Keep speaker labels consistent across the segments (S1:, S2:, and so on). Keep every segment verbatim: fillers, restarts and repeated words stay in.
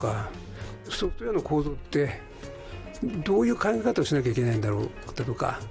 S1: かソフトウェアの構造ってどういう考え方をしなきゃいけないんだろうだとか、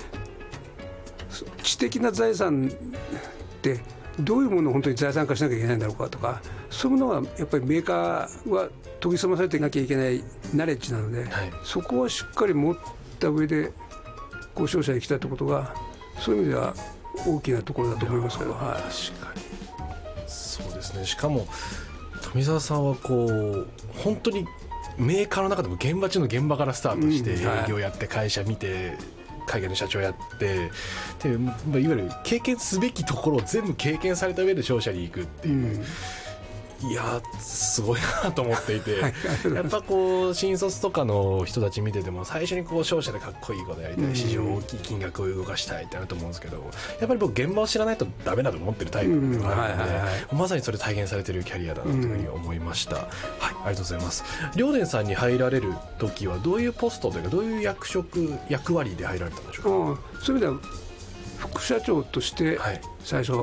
S1: 知的な財産ってどういうものを本当に財産化しなきゃいけないんだろうかとか、そういうものはやっぱりメーカーは研ぎ澄まされていなきゃいけないナレッジなので、はい、そこはしっかり持った上でこう商社に来たってことが、そういう意味では大きなところだと思いますけど、はい、
S2: 確かにそうですね。しかも富澤さんはこう本当にメーカーの中でも現場中の現場からスタートして営業やって会社見て海外の社長やってで、まあ、いわゆる経験すべきところを全部経験された上で商社に行くっていう、うん、いやすごいなと思っていて、はい、やっぱこう新卒とかの人たち見てても最初にこう商社でかっこいいことやりたい、うん、市場大きい金額を動かしたいってなると思うんですけど、やっぱり僕現場を知らないとダメだと思ってるタイプがあるので、まさにそれ体現されてるキャリアだなというふうに思いました、うん、はい、ありがとうございます。陵伝さんに入られる時はどういうポストというかどういう役職役割で入られたんでしょうか。
S1: そういう意味では副社長として最初、はい、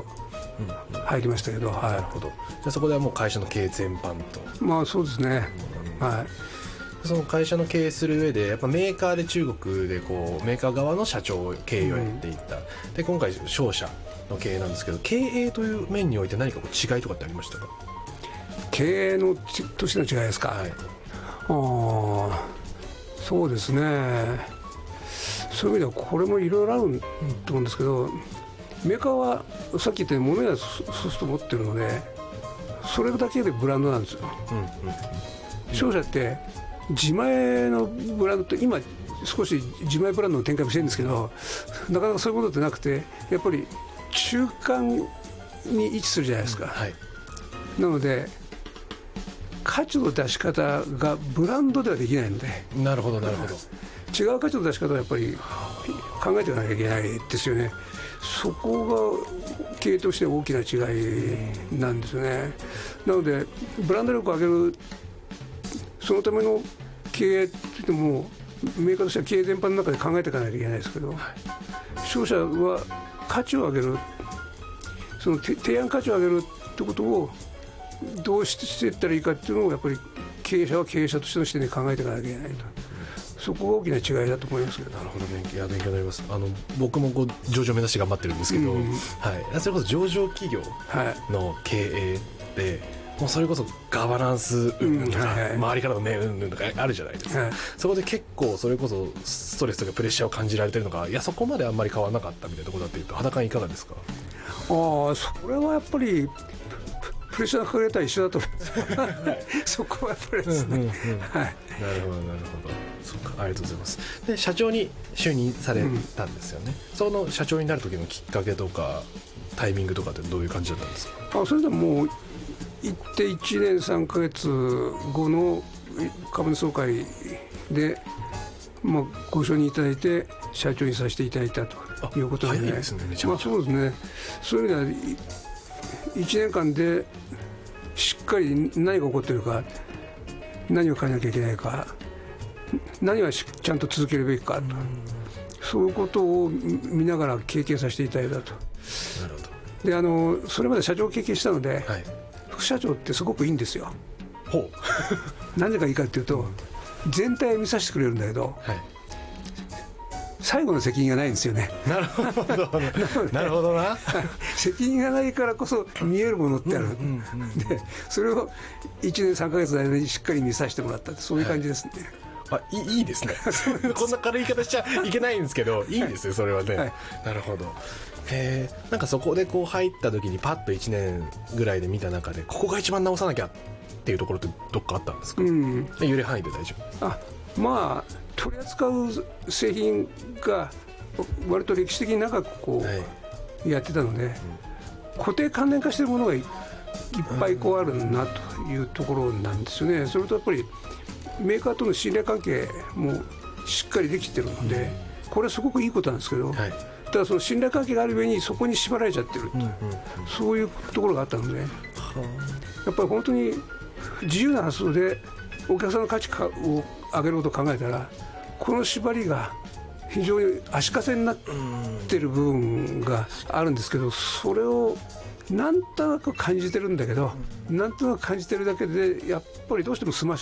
S1: 入りましたけど、はい、
S2: なるほど。じゃあそこではもう会社の経営全般と。
S1: まあそうですね、うん、はい。
S2: その会社の経営する上でやっぱメーカーで中国でこうメーカー側の社長経営をやっていった、うん、で今回商社の経営なんですけど、経営という面において何かこう違いとかってありましたか。
S1: 経営のとしての違いですか、はい、あそうですね。そういう意味ではこれもいろいろあると思うんですけど、うん、メーカーはさっき言ったように物やソフト持ってるのでそれだけでブランドなんですよ、うんうん、商社って自前のブランドって今少し自前ブランドの展開もしてるんですけど、なかなかそういうことってなくてやっぱり中間に位置するじゃないですか、うん、はい、なので価値の出し方がブランドではできないので。なるほどなるほど。違う価値の出し方はやっぱり考えていかなきゃいけないですよね。そこが経営として大きな違いなんですよね。なのでブランド力を上げるそのための経営って言ってもメーカーとしては経営全般の中で考えていかなきゃいけないですけど、はい、商社は価値を上げる、その提案価値を上げるってことをどうしていったらいいかっていうのをやっぱり経営者は経営者としての視点で考えていかなきゃいけないと。そこが大きな違いだと思いますけど。
S2: なるほど、勉強、いや勉強になります。あの僕もこう上場目指して頑張ってるんですけど、うん、はい、それこそ上場企業の経営で、はい、もうそれこそガバナンスうんぬんとか、うんはいはい、周りからの目うんぬんとかあるじゃないですか、はい、そこで結構それこそストレスとかプレッシャーを感じられてるのか、いやそこまであんまり変わらなかったみたいなところだっていうと肌感いかがですか。
S1: ああ、それはやっぱりプレッシャーがかかれたら一緒だと思いますそこはやっぱりですね、うんうんうん、はい、なるほどなる
S2: ほど、そうか、ありがとうございます。で社長に就任されたんですよね、うん、その社長になる時のきっかけとかタイミングとかってどういう感じだったんですか。
S1: あそれでもう行っていちねんさんかげつごの株主総会で、まあ、ご承認いただいて社長にさせていただいたということで、ね、
S2: 早いですね、めちゃめちゃ、
S1: まあ、そうですね。そういう意味ではいちねんかんでしっかり何が起こっているか、何を変えなきゃいけないか、何はちゃんと続けるべきかと、そういうことを見ながら経験させていただいたと。なるほど。であのそれまで社長を経験したので、はい、副社長ってすごくいいんですよ。ほう何がいいかっていうと、全体を見させてくれるんだけど、はい、最後の責任がないんですよね。なるほどなるほどな責任がないからこそ見えるものってある、うんうんうん、でそれをいちねんさんかげつの間にしっかり見させてもらったって、そういう感じですね、
S2: はい、あ い, いいですねこんな軽い言い方しちゃいけないんですけどいいんですよそれはね、はい、なるほど。へえ、なんかそこでこう入った時にパッといちねんぐらいで見た中でここが一番直さなきゃっていうところってどっかあったんですか。うん、揺れ範囲で大丈夫。
S1: あまあ取り扱う製品が割と歴史的に長くこうやってたので、はい、うん、固定関連化しているものがいっぱいこうあるなというところなんですよね。それとやっぱりメーカーとの信頼関係もしっかりできてるので、これはすごくいいことなんですけど、はい、ただその信頼関係がある上にそこに縛られちゃってると、うんうんうん、そういうところがあったので、やっぱり本当に自由な発想でお客さんの価値を上げることを考えたら、この縛りが非常に足かせになってる部分があるんですけど、それをなんとなく感じてるんだけど、なんとなく感じてるだけでやっぱりどうしてもスマッ